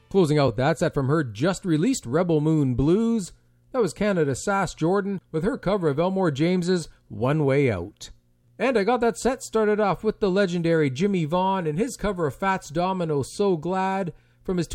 Closing out that set from her just-released Rebel Moon Blues, that was Canada's Sass Jordan with her cover of Elmore James's One Way Out. And I got that set started off with the legendary Jimmy Vaughn and his cover of Fats Domino's So Glad from his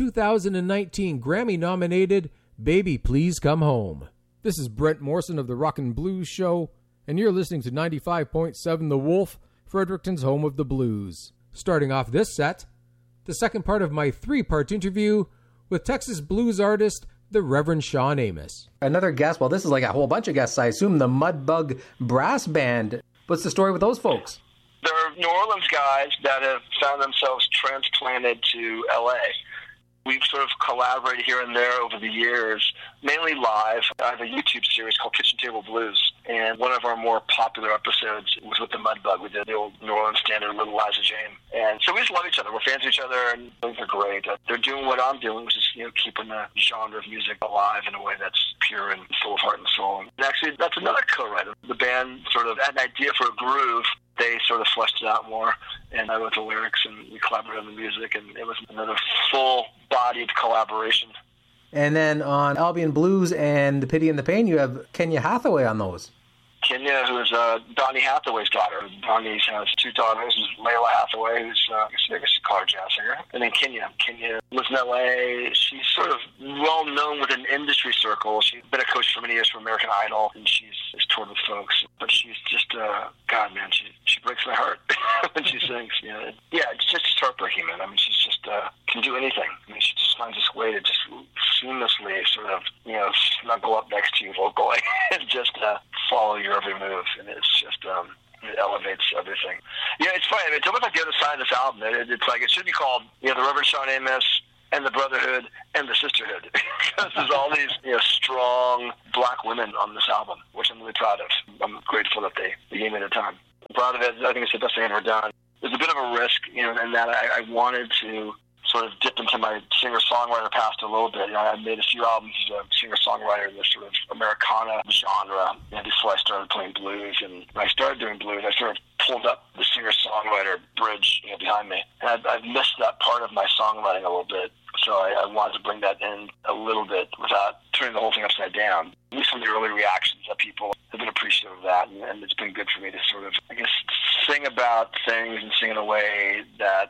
2019 Grammy-nominated Baby Please Come Home. This is Brent Morrison of the Rockin' Blues Show, and you're listening to 95.7 The Wolf, Fredericton's home of the blues. Starting off this set, the second part of my three-part interview with Texas blues artist, the Reverend Sean Amos. Another guest, well, this is like a whole bunch of guests, I assume, the Mudbug Brass Band. What's the story with those folks? They're New Orleans guys that have found themselves transplanted to L.A. We've sort of collaborated here and there over the years, mainly live. I have a YouTube series called Kitchen Table Blues, and one of our more popular episodes was with the Mudbug. We did the old New Orleans standard, Little Liza Jane. And so we just love each other. We're fans of each other, and things are great. They're doing what I'm doing, which is keeping the genre of music alive in a way that's pure and full of heart and soul. And actually, that's another co-writer. The band sort of had an idea for a groove. They sort of fleshed it out more, and I wrote the lyrics, and we collaborated on the music, and it was another full-bodied collaboration. And then on Albion Blues and The Pity and the Pain, you have Kenya Hathaway on those. Kenya, who is Donny Hathaway's daughter. Donny has two daughters. Layla Hathaway, who's I guess you call her jazz singer. And then Kenya. Kenya lives in L.A. She's sort of well-known within industry circles. She's been a coach for many years for American Idol, and she's toured with folks. But she's just, God, man, she breaks my heart when she sings. Yeah, it's just heartbreaking, man. I mean, she's just can do anything. I mean, she just finds this way to just seamlessly sort of, snuggle up next to you vocally and just follow your every move, and it's just it elevates everything. Yeah, it's funny. I mean, it's almost like the other side of this album. It's like it should be called the Reverend Sean Amos and the Brotherhood and the Sisterhood, because there's all these strong black women on this album, which I'm really proud of. I'm grateful that they gave me the time. I'm proud of it. I think it's the best thing I've ever done. There's a bit of a risk, in that I wanted to sort of dip into my singer-songwriter past a little bit. I made a few albums as a singer-songwriter in this sort of Americana genre before I started playing blues. And when I started doing blues, I sort of pulled up the singer-songwriter bridge behind me. And I've missed that part of my songwriting a little bit. So I wanted to bring that in a little bit without turning the whole thing upside down. At least some of the early reactions that people have been appreciative of that. And it's been good for me to sort of, sing about things and sing in a way that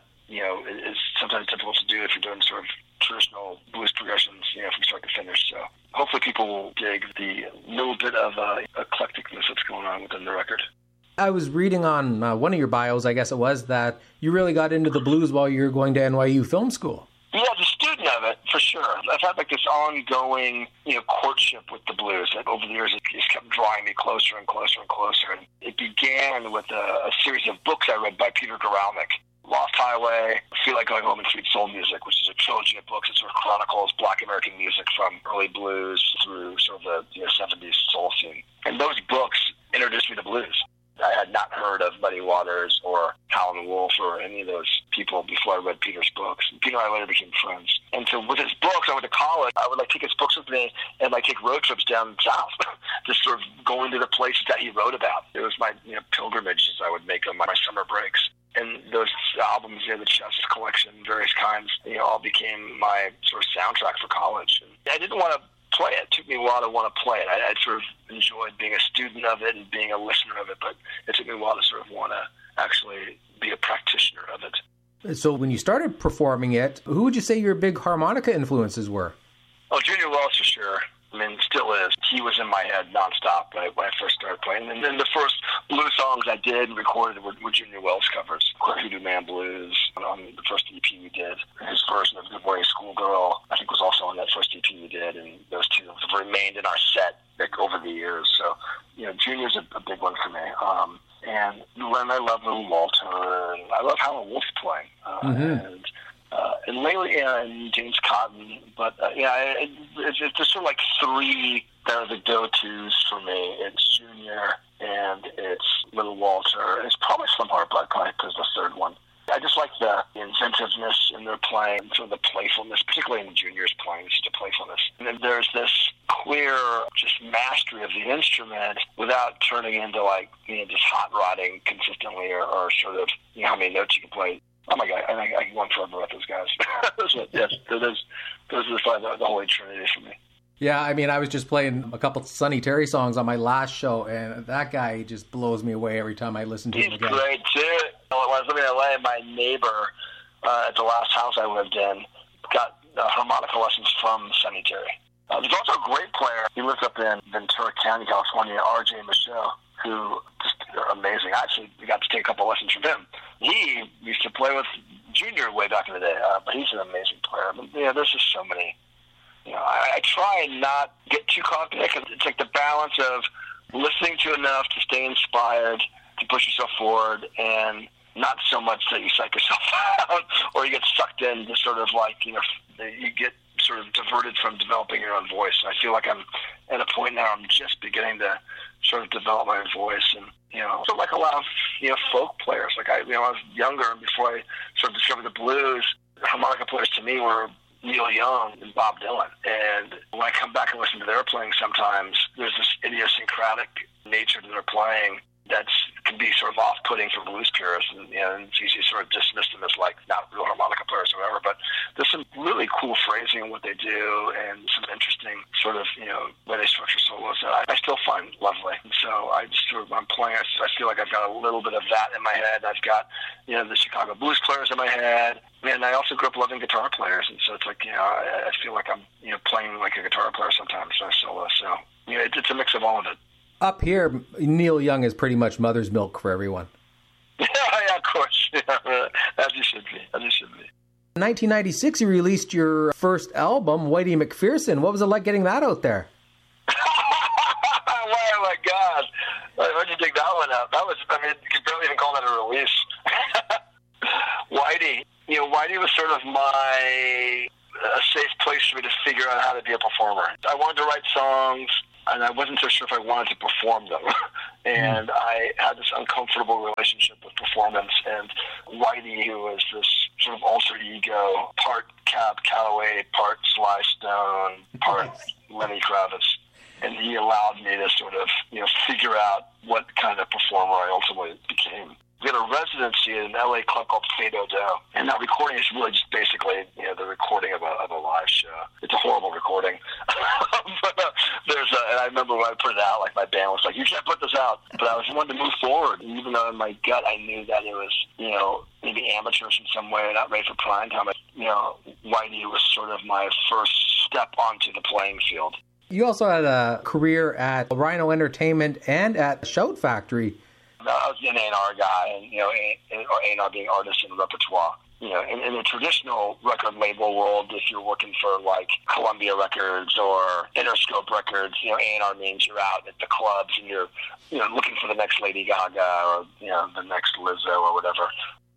is sometimes difficult to do if you're doing sort of traditional blues progressions, from start to finish. So hopefully people will dig the little bit of eclecticness that's going on within the record. I was reading on one of your bios, I guess it was, that you really got into the blues while you were going to NYU Film School. Yeah, as a student of it, for sure. I've had this ongoing, courtship with the blues. And over the years, it just kept drawing me closer and closer and closer. And it began with a series of books I read by Peter Guralnick. Lost Highway, Feel Like Going Home, and Sweet Soul Music, which is a trilogy of books that sort of chronicles black American music from early blues through sort of the 70s soul scene. And those books introduced me to blues. I had not heard of Muddy Waters or Howlin' Wolf or any of those people before I read Peter's books. And Peter and I later became friends. And so with his books, I went to college. I would take his books with me and take road trips down south, just sort of going to the places that he wrote about. It was my pilgrimages I would make on my summer breaks. And those albums, the Chess Collection, various kinds, all became my sort of soundtrack for college. And I didn't want to play it. It took me a while to want to play it. I sort of enjoyed being a student of it and being a listener of it, but it took me a while to sort of want to actually be a practitioner of it. So when you started performing it, who would you say your big harmonica influences were? Oh, Junior Wells for sure. I mean, still is. He was in my head nonstop when I first started playing. And then the first blues songs I did and recorded were Junior Wells covers. Hoodoo Man Blues on the first EP we did. His version of Good Morning Schoolgirl, I think, was also on that first EP we did. And those two have remained in our set over the years. So, Junior's a big one for me. And Len, I love Little Walter. And I love Howlin' Wolf playing. And lately, and James Cotton, but it's just sort of three that are the go-tos for me. It's Junior, and it's Little Walter, and it's probably Slim Heartblood, probably because the third one. I just like the inventiveness in their playing, sort of the playfulness, particularly in Junior's playing, it's just a playfulness. And then there's this clear just mastery of the instrument without turning into just hot rodding consistently or sort of how many notes you can play. Oh my God, I can go on forever with those guys. Those was it. Yes, those are the Holy Trinity for me. Yeah, I mean, I was just playing a couple Sonny Terry songs on my last show, and that guy just blows me away every time I listen to him again. He's great, too. When I was living in L.A., my neighbor at the last house I lived in got harmonica lessons from Sonny Terry. There's also a great player. He lives up in Ventura County, California, R.J. Michaud, who just amazing. Actually, we got to take a couple lessons from him. He used to play with Junior way back in the day, but he's an amazing player. But, there's just so many. I try and not get too confident because it's like the balance of listening to enough to stay inspired, to push yourself forward, and not so much that you psych yourself out or you get sucked in to sort of like, you get sort of diverted from developing your own voice. I feel like I'm at a point now I'm just beginning to sort of develop my own voice. And, so like a lot of, folk players. Like I was younger before I sort of discovered the blues. Harmonica players to me were Neil Young and Bob Dylan. And when I come back and listen to their playing sometimes, there's this idiosyncratic nature to their playing that can be sort of off-putting for blues purists, and it's easy to sort of dismiss them as like not real harmonica players or whatever. But there's some really cool phrasing in what they do, and some interesting sort of way they structure solos that I still find lovely. And so I'm playing. I feel like I've got a little bit of that in my head. I've got the Chicago blues players in my head. And I also grew up loving guitar players, and so it's like I feel like I'm playing like a guitar player sometimes when I solo. So it's a mix of all of it. Up here, Neil Young is pretty much mother's milk for everyone. Yeah, of course. Yeah, as you should be. In 1996, you released your first album, Whitey McPherson. What was it like getting that out there? Oh, my God. Why'd you dig that one out? You could barely even call that a release. Whitey. Whitey was sort of a safe place for me to figure out how to be a performer. I wanted to write songs, and I wasn't so sure if I wanted to perform them. And I had this uncomfortable relationship with performance. And Whitey, who was this sort of alter ego, part Cab Calloway, part Sly Stone, part Lenny Kravitz. And he allowed me to sort of, figure out what kind of performer I ultimately became. We had a residency at an LA club called Fado Do, and that recording is really just basically, the recording of a live show. It's a horrible recording, but and I remember when I put it out, like my band was like, "You can't put this out," but I was wanting to move forward, and even though in my gut I knew that it was, maybe amateurish in some way, not ready for prime time. Whitey was sort of my first step onto the playing field. You also had a career at Rhino Entertainment and at Shout Factory. I was an A&R guy, and A&R being artists and repertoire. In the traditional record label world, if you're working for like Columbia Records or Interscope Records, A&R means you're out at the clubs and you're, looking for the next Lady Gaga or, the next Lizzo or whatever.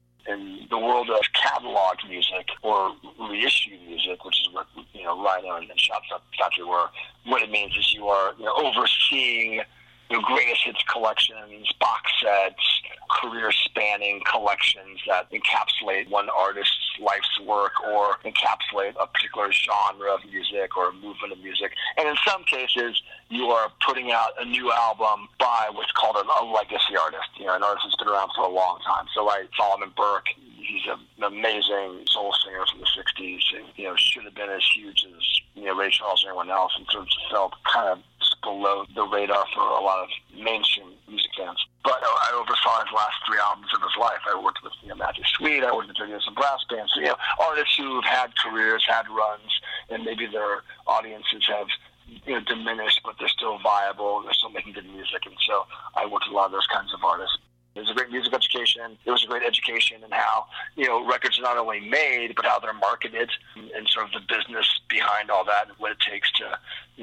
In the world of catalog music or reissue music, which is what, Rhino and Shout Factory were, what it means is you are, overseeing greatest hits collections, box sets, career-spanning collections that encapsulate one artist's life's work or encapsulate a particular genre of music or movement of music. And in some cases, you are putting out a new album by what's called a legacy artist, an artist that's been around for a long time. So like Solomon Burke, he's an amazing soul singer from the 60s and, should have been as huge as, Ray Charles or anyone else, and sort of felt kind of below the radar for a lot of mainstream music fans. But I oversaw his last 3 albums of his life. I worked with Matthew Sweet, I worked with some brass bands. So, artists who've had careers, had runs, and maybe their audiences have diminished, but they're still viable and they're still making good music. And so I worked with a lot of those kinds of artists. It was a great music education. It was a great education in how, records are not only made, but how they're marketed and sort of the business behind all that and what it takes to,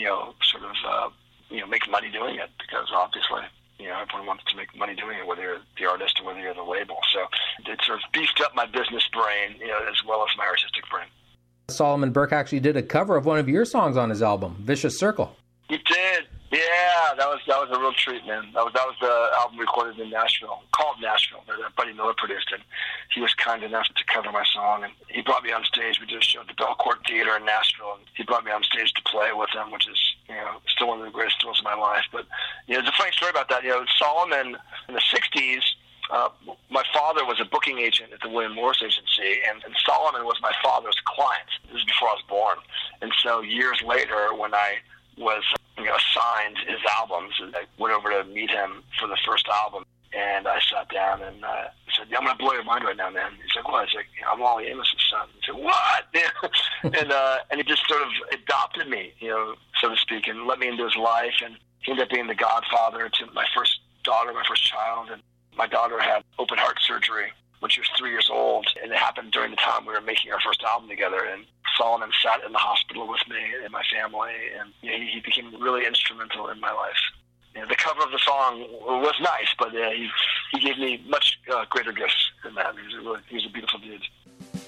make money doing it. Because obviously, everyone wants to make money doing it, whether you're the artist or whether you're the label. So it sort of beefed up my business brain, as well as my artistic brain. Solomon Burke actually did a cover of one of your songs on his album, Vicious Circle. He did. Yeah, that was a real treat, man. That was the album recorded in Nashville, called Nashville, that Buddy Miller produced it. He was kind enough to cover my song, and he brought me on stage. We just showed the Belcourt Theater in Nashville, and he brought me on stage to play with him, which is, still one of the greatest thrills of my life. But, there's a funny story about that. Solomon, in the 60s, my father was a booking agent at the William Morris Agency, and Solomon was my father's client. This is before I was born. And so years later, when I was assigned his albums, and I went over to meet him for the first album, and I sat down and I said, I'm going to blow your mind right now, man. He's like, what? I said, I'm Wally Amos's son. He said, what? And he just sort of adopted me, so to speak, and let me into his life. And he ended up being the godfather to my first daughter, my first child. And my daughter had open heart surgery when she was 3 years old, and it happened during the time we were making our first album together. And Solomon sat in the hospital with me and my family, and he became really instrumental in my life. The cover of the song was nice, but he gave me much greater gifts than that. He was a beautiful dude.